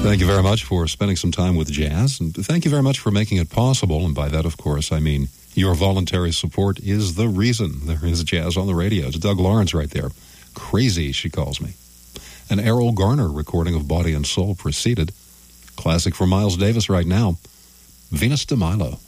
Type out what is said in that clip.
Thank you very much for spending some time with jazz, and thank you very much for making it possible. And by that, of course, I mean your voluntary support is the reason there is jazz on the radio. It's Doug Lawrence right there. Crazy, she calls me. An Errol Garner recording of Body and Soul preceded. Classic for Miles Davis right now, Venus de Milo.